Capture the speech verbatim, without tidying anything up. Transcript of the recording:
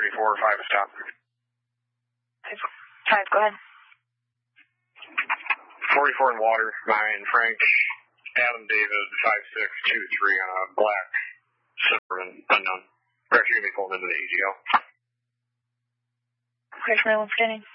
thirty-four, five to stop. Five, go ahead. forty-four in water, nine, Frank, Adam David, five six two three on a black Suburban unknown. We're actually going to be pulling into the A G L. Crash Maryland, standing.